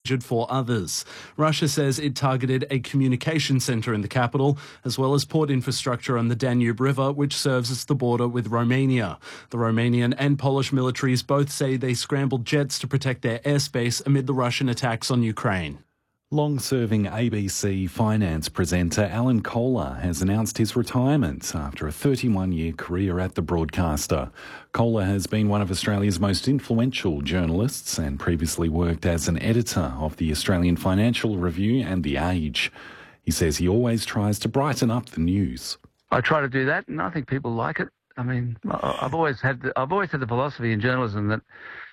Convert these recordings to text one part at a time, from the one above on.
injured 4 others. Russia says it targeted a communication centre in the capital, as well as port infrastructure on the Danube River, which serves as the border with Romania. The Romanian and Polish militaries both say they scrambled jets to protect their airspace amid the Russian attacks on Ukraine. Long-serving ABC finance presenter Alan Kohler has announced his retirement after a 31-year career at the broadcaster. Kohler has been one of Australia's most influential journalists and previously worked as an editor of the Australian Financial Review and The Age. He says he always tries to brighten up the news. I try to do that, and I think people like it. I mean, I've always had the philosophy in journalism that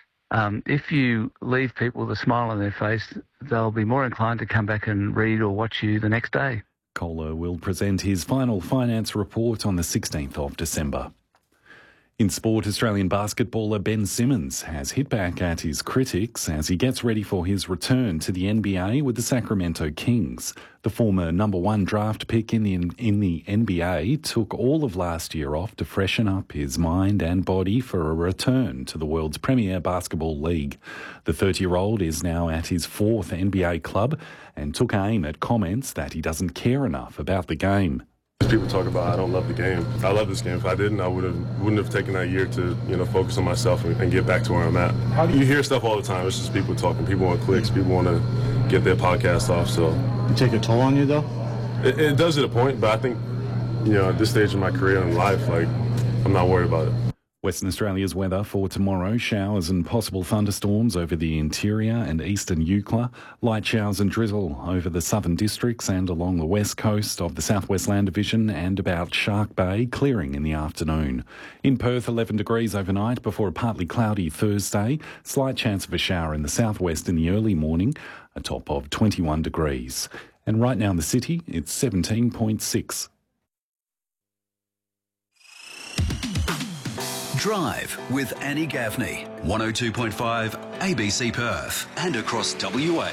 if you leave people with a smile on their face, they'll be more inclined to come back and read or watch you the next day. Kohler will present his final finance report on the 16th of December. In sport, Australian basketballer Ben Simmons has hit back at his critics as he gets ready for his return to the NBA with the Sacramento Kings. The former number 1 draft pick in the NBA took all of last year off to freshen up his mind and body for a return to the world's premier basketball league. The 30-year-old is now at his 4th NBA club and took aim at comments that he doesn't care enough about the game. People talk about I don't love the game. I love this game. If I didn't, I wouldn't have taken that year to focus on myself and get back to where I'm at. You hear stuff all the time. It's just people talking. People want clicks. People want to get their podcast off. So it take a toll on you though? It does at a point, but I think at this stage of my career and life, I'm not worried about it. Western Australia's weather for tomorrow: showers and possible thunderstorms over the interior and eastern Eucla, light showers and drizzle over the southern districts and along the west coast of the Southwest Land Division and about Shark Bay, clearing in the afternoon. In Perth, 11 degrees overnight before a partly cloudy Thursday, slight chance of a shower in the southwest in the early morning, a top of 21 degrees. And right now in the city, it's 17.6. Drive with Annie Gaffney, 102.5 ABC Perth and across WA.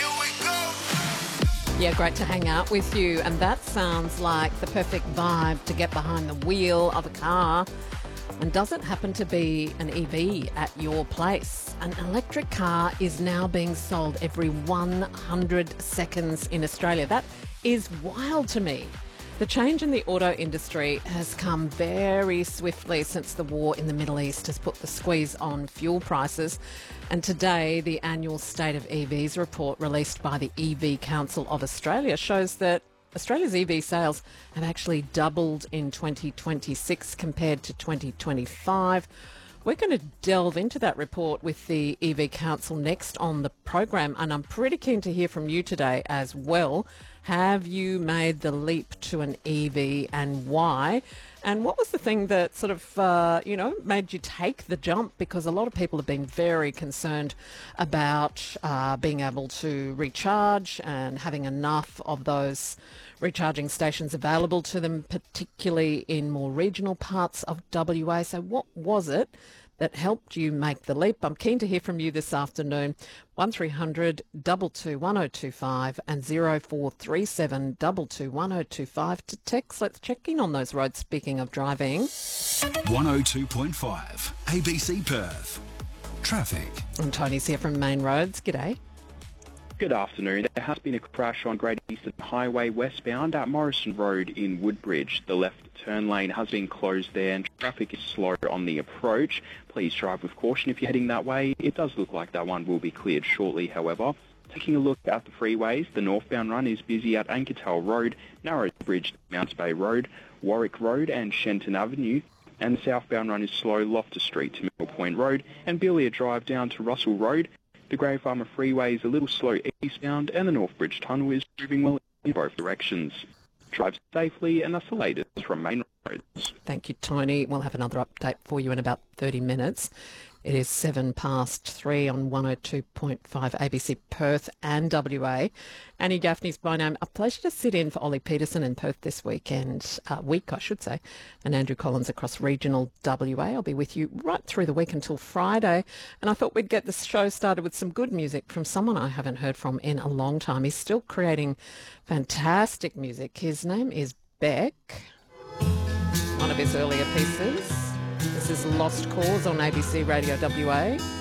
Yeah, great to hang out with you. And that sounds like the perfect vibe to get behind the wheel of a car. And does it happen to be an EV at your place? An electric car is now being sold every 100 seconds in Australia. That is wild to me. The change in the auto industry has come very swiftly since the war in the Middle East has put the squeeze on fuel prices. And today, the annual State of EVs report released by the EV Council of Australia shows that Australia's EV sales have actually doubled in 2026 compared to 2025. We're going to delve into that report with the EV Council next on the program, and I'm pretty keen to hear from you today as well. Have you made the leap to an EV and why? And what was the thing that sort of, made you take the jump? Because a lot of people have been very concerned about being able to recharge and having enough of those recharging stations available to them, particularly in more regional parts of WA. So what was it that helped you make the leap? I'm keen to hear from you this afternoon. 1300 22 1025 and 0437 22 1025 to text. Let's check in on those roads. Speaking of driving, 102.5 ABC Perth. Traffic. And Tony's here from Main Roads. G'day. Good afternoon. There has been a crash on Great Eastern Highway westbound at Morrison Road in Woodbridge. The left turn lane has been closed there and traffic is slow on the approach. Please drive with caution if you're heading that way. It does look like that one will be cleared shortly, however. Taking a look at the freeways, the northbound run is busy at Ankertel Road, Narrows Bridge, Mounts Bay Road, Warwick Road and Shenton Avenue. And the southbound run is slow Loftus Street to Mill Point Road and Billiard Drive down to Russell Road. The Grey Farmer Freeway is a little slow eastbound and the North Bridge Tunnel is moving well in both directions. Drive safely, and that's the latest from Main Roads. Thank you, Tony. We'll have another update for you in about 30 minutes. It is 3:07 on 102.5 ABC Perth and WA. Annie Gaffney's by name. A pleasure to sit in for Ollie Peterson in Perth this weekend, and Andrew Collins across regional WA. I'll be with you right through the week until Friday. And I thought we'd get the show started with some good music from someone I haven't heard from in a long time. He's still creating fantastic music. His name is Beck. One of his earlier pieces. This is Lost Cause on ABC Radio WA.